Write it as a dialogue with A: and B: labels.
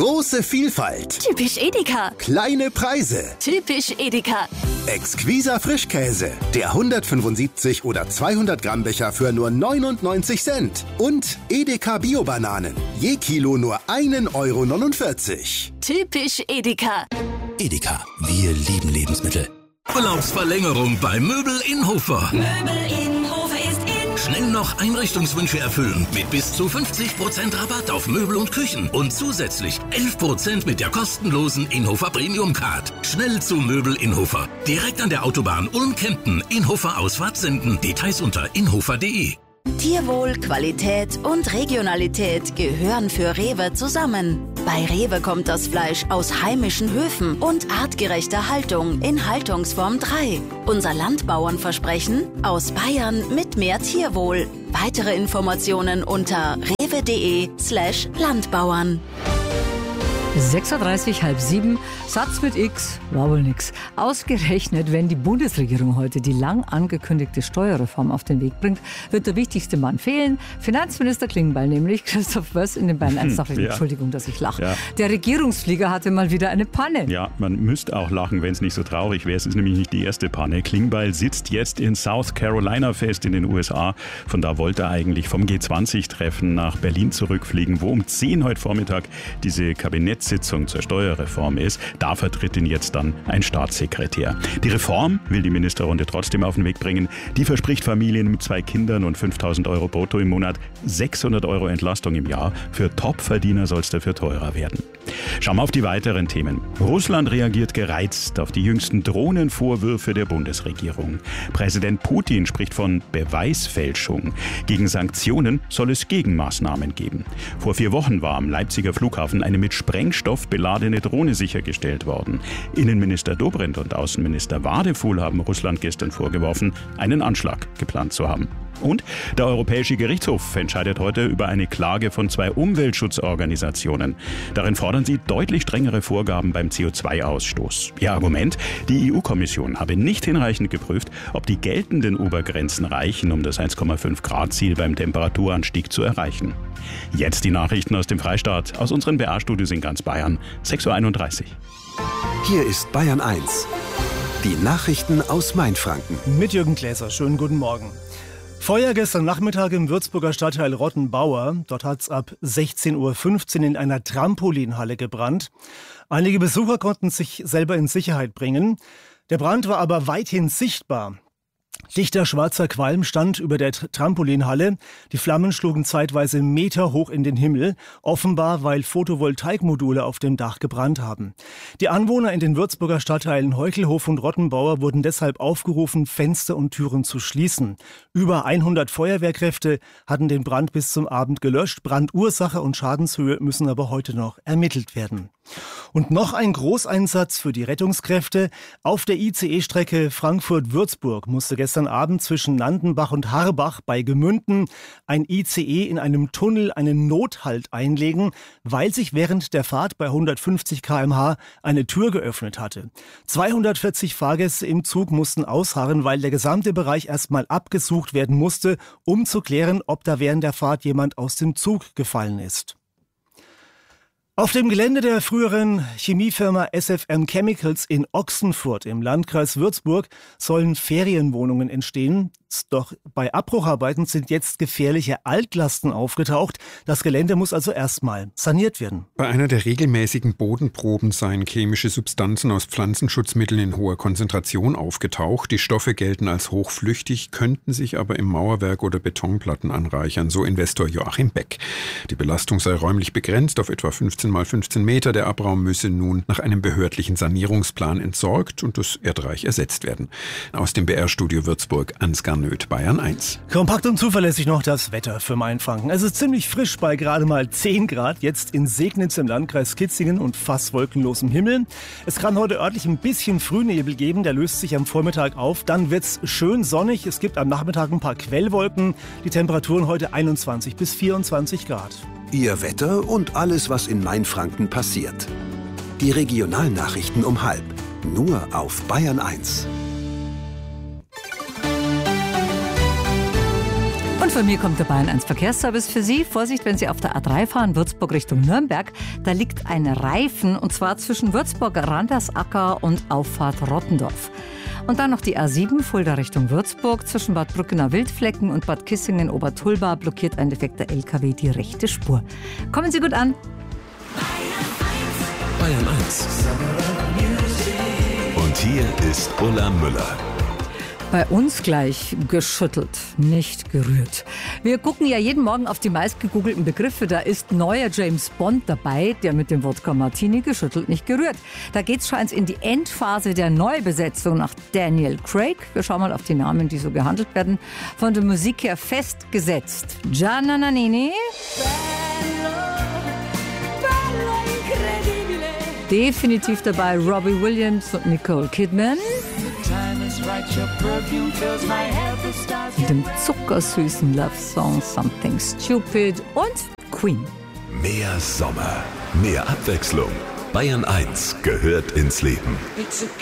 A: Große Vielfalt.
B: Typisch Edeka.
A: Kleine Preise.
B: Typisch Edeka.
A: Exquiser Frischkäse. Der 175 oder 200 Gramm Becher für nur 99 Cent. Und Edeka Bio-Bananen. Je Kilo nur 1,49 €.
B: Typisch Edeka.
C: Edeka, wir lieben Lebensmittel.
D: Urlaubsverlängerung bei Möbel in Hofer.
E: Möbel in Hofer ist in.
D: Schnell noch Einrichtungswünsche erfüllen mit bis zu 50% Rabatt auf Möbel und Küchen und zusätzlich 11% mit der kostenlosen Inhofer Premium Card. Schnell zu Möbel in Hofer. Direkt an der Autobahn Ulm-Kempten. Inhofer Ausfahrt senden. Details unter inhofer.de.
B: Tierwohl, Qualität und Regionalität gehören für Rewe zusammen. Bei Rewe kommt das Fleisch aus heimischen Höfen und artgerechter Haltung in Haltungsform 3. Unser Landbauernversprechen: aus Bayern mit mehr Tierwohl. Weitere Informationen unter rewe.de/Landbauern.
F: 6.30 Uhr, halb 7, Satz mit X, war wohl nix. Ausgerechnet, wenn die Bundesregierung heute die lang angekündigte Steuerreform auf den Weg bringt, wird der wichtigste Mann fehlen. Finanzminister Klingbeil, nämlich Christoph Wöss in den Bayern 1 Nachrichten.
G: Ja.
F: Entschuldigung, dass ich lache.
G: Ja.
F: Der Regierungsflieger hatte mal wieder eine Panne.
G: Ja, man müsste auch lachen, wenn es nicht so traurig wäre. Es ist nämlich nicht die erste Panne. Klingbeil sitzt jetzt in South Carolina fest in den USA. Von da wollte er eigentlich vom G20-Treffen nach Berlin zurückfliegen, wo um 10 heute Vormittag diese Kabinettssitzung zur Steuerreform ist. Da vertritt ihn jetzt dann ein Staatssekretär. Die Reform will die Ministerrunde trotzdem auf den Weg bringen. Die verspricht Familien mit 2 Kindern und 5.000 € brutto im Monat 600 € Entlastung im Jahr. Für Topverdiener soll es dafür teurer werden. Schauen wir auf die weiteren Themen. Russland reagiert gereizt auf die jüngsten Drohnenvorwürfe der Bundesregierung. Präsident Putin spricht von Beweisfälschung. Gegen Sanktionen soll es Gegenmaßnahmen geben. Vor 4 Wochen war am Leipziger Flughafen eine mit Sprengstoff beladene Drohne sichergestellt worden. Innenminister Dobrindt und Außenminister Wadefuhl haben Russland gestern vorgeworfen, einen Anschlag geplant zu haben. Und der Europäische Gerichtshof entscheidet heute über eine Klage von 2 Umweltschutzorganisationen. Darin fordern sie deutlich strengere Vorgaben beim CO2-Ausstoß. Ihr Argument: Die EU-Kommission habe nicht hinreichend geprüft, ob die geltenden Obergrenzen reichen, um das 1,5-Grad-Ziel beim Temperaturanstieg zu erreichen. Jetzt die Nachrichten aus dem Freistaat, aus unseren BR-Studios in ganz Bayern, 6.31 Uhr.
A: Hier ist Bayern 1. Die Nachrichten aus Mainfranken.
H: Mit Jürgen Gläser. Schönen guten Morgen. Feuer gestern Nachmittag im Würzburger Stadtteil Rottenbauer. Dort hat es ab 16.15 Uhr in einer Trampolinhalle gebrannt. Einige Besucher konnten sich selber in Sicherheit bringen. Der Brand war aber weithin sichtbar. Dichter schwarzer Qualm stand über der Trampolinhalle. Die Flammen schlugen zeitweise meterhoch in den Himmel, offenbar weil Photovoltaikmodule auf dem Dach gebrannt haben. Die Anwohner in den Würzburger Stadtteilen Heuchelhof und Rottenbauer wurden deshalb aufgerufen, Fenster und Türen zu schließen. Über 100 Feuerwehrkräfte hatten den Brand bis zum Abend gelöscht. Brandursache und Schadenshöhe müssen aber heute noch ermittelt werden. Und noch ein Großeinsatz für die Rettungskräfte. Auf der ICE-Strecke Frankfurt-Würzburg musste gestern Abend zwischen Nandenbach und Harbach bei Gemünden ein ICE in einem Tunnel einen Nothalt einlegen, weil sich während der Fahrt bei 150 km/h eine Tür geöffnet hatte. 240 Fahrgäste im Zug mussten ausharren, weil der gesamte Bereich erstmal abgesucht werden musste, um zu klären, ob da während der Fahrt jemand aus dem Zug gefallen ist. Auf dem Gelände der früheren Chemiefirma SFM Chemicals in Ochsenfurt im Landkreis Würzburg sollen Ferienwohnungen entstehen. Doch bei Abbrucharbeiten sind jetzt gefährliche Altlasten aufgetaucht. Das Gelände muss also erstmal saniert werden.
I: Bei einer der regelmäßigen Bodenproben seien chemische Substanzen aus Pflanzenschutzmitteln in hoher Konzentration aufgetaucht. Die Stoffe gelten als hochflüchtig, könnten sich aber im Mauerwerk oder Betonplatten anreichern, so Investor Joachim Beck. Die Belastung sei räumlich begrenzt auf etwa 15 mal 15 Meter. Der Abraum müsse nun nach einem behördlichen Sanierungsplan entsorgt und das Erdreich ersetzt werden. Aus dem BR-Studio Würzburg, Ansgar Nöth, Bayern 1.
H: Kompakt und zuverlässig noch das Wetter für Mainfranken. Es ist ziemlich frisch bei gerade mal 10 Grad. Jetzt in Segnitz im Landkreis Kitzingen und fast wolkenlosem Himmel. Es kann heute örtlich ein bisschen Frühnebel geben. Der löst sich am Vormittag auf. Dann wird's schön sonnig. Es gibt am Nachmittag ein paar Quellwolken. Die Temperaturen heute 21 bis 24 Grad.
A: Ihr Wetter und alles, was in Mainfranken passiert. Die Regionalnachrichten um 12:30. Nur auf Bayern 1.
F: Und für von mir kommt der Bayern 1 Verkehrsservice für Sie. Vorsicht, wenn Sie auf der A3 fahren, Würzburg Richtung Nürnberg. Da liegt ein Reifen und zwar zwischen Würzburg, Randersacker und Auffahrt Rottendorf. Und dann noch die A7 Fulda Richtung Würzburg. Zwischen Bad Brückener Wildflecken und Bad Kissingen Obertulba blockiert ein defekter LKW die rechte Spur. Kommen Sie gut an.
C: Bayern 1. Und hier ist Ulla Müller.
F: Bei uns gleich geschüttelt, nicht gerührt. Wir gucken ja jeden Morgen auf die meistgegoogelten Begriffe. Da ist neuer James Bond dabei, der mit dem Wodka Martini geschüttelt, nicht gerührt. Da geht's schon in die Endphase der Neubesetzung nach Daniel Craig. Wir schauen mal auf die Namen, die so gehandelt werden. Von der Musik her festgesetzt. Gianna Nannini. Definitiv dabei Robbie Williams und Nicole Kidman. Mit dem zuckersüßen Love-Song Something Stupid und Queen.
C: Mehr Sommer, mehr Abwechslung. Bayern 1 gehört ins Leben.